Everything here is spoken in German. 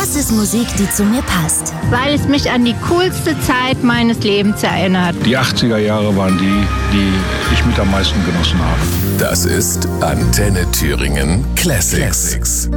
Das ist Musik, die zu mir passt. Weil es mich an die coolste Zeit meines Lebens erinnert. Die 80er Jahre waren die ich mit am meisten genossen habe. Das ist Antenne Thüringen Classics.